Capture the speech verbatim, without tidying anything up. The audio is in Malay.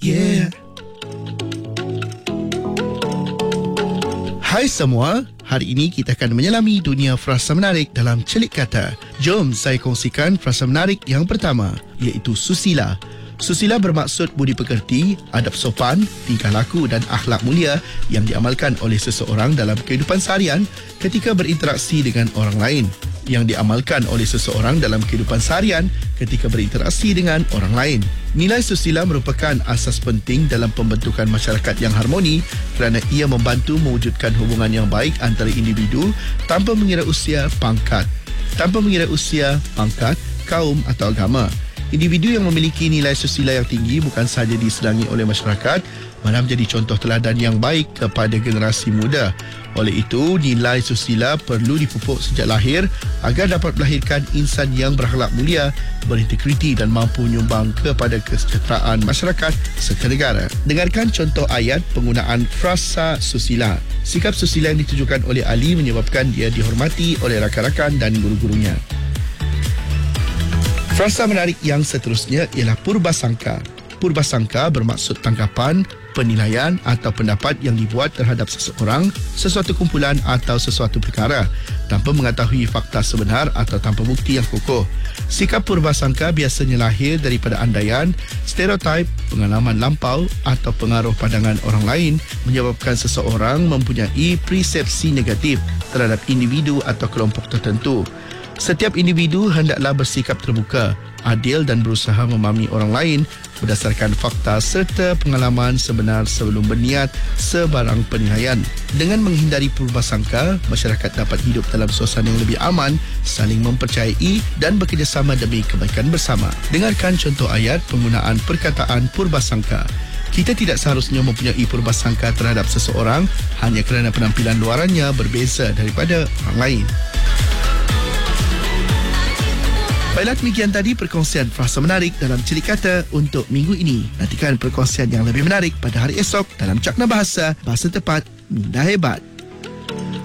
Yeah. Hai semua, hari ini kita akan menyelami dunia frasa menarik dalam celik kata. Jom saya kongsikan frasa menarik yang pertama, iaitu susila. Susila bermaksud budi pekerti, adab sopan, tingkah laku dan akhlak mulia yang diamalkan oleh seseorang dalam kehidupan seharian ketika berinteraksi dengan orang lain. Yang diamalkan oleh seseorang dalam kehidupan seharian ketika berinteraksi dengan orang lain. Nilai susila merupakan asas penting dalam pembentukan masyarakat yang harmoni kerana ia membantu mewujudkan hubungan yang baik antara individu tanpa mengira usia, pangkat, tanpa mengira usia, pangkat, kaum atau agama. Individu yang memiliki nilai susila yang tinggi bukan sahaja disenangi oleh masyarakat, malah menjadi contoh teladan yang baik kepada generasi muda. Oleh itu, nilai susila perlu dipupuk sejak lahir agar dapat melahirkan insan yang berakhlak mulia, berintegriti dan mampu menyumbang kepada kesejahteraan masyarakat serta negara. Dengarkan contoh ayat penggunaan frasa susila. Sikap susila yang ditujukan oleh Ali menyebabkan dia dihormati oleh rakan-rakan dan guru-gurunya. Frasa menarik yang seterusnya ialah purbasangka. Purbasangka bermaksud tanggapan, penilaian atau pendapat yang dibuat terhadap seseorang, sesuatu kumpulan atau sesuatu perkara tanpa mengetahui fakta sebenar atau tanpa bukti yang kokoh. Sikap purbasangka biasanya lahir daripada andaian, stereotip, pengalaman lampau atau pengaruh pandangan orang lain menyebabkan seseorang mempunyai persepsi negatif terhadap individu atau kelompok tertentu. Setiap individu hendaklah bersikap terbuka, adil dan berusaha memahami orang lain berdasarkan fakta serta pengalaman sebenar sebelum berniat sebarang penilaian. Dengan menghindari purbasangka, masyarakat dapat hidup dalam suasana yang lebih aman, saling mempercayai dan bekerjasama demi kebaikan bersama. Dengarkan contoh ayat penggunaan perkataan purbasangka. Kita tidak seharusnya mempunyai purbasangka terhadap seseorang hanya kerana penampilan luarannya berbeza daripada orang lain. Baiklah, demikian tadi perkongsian frasa menarik dalam celik kata untuk minggu ini. Nantikan perkongsian yang lebih menarik pada hari esok dalam Cakna Bahasa, Bahasa Tepat, Minda Hebat.